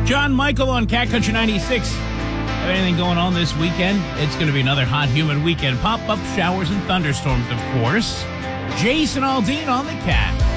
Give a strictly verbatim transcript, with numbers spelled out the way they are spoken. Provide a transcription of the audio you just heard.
John Michael on Cat Country ninety-six. Have anything going on this weekend? It's going to be another hot, humid weekend. Pop-up showers and thunderstorms, of course. Jason Aldean on the Cat.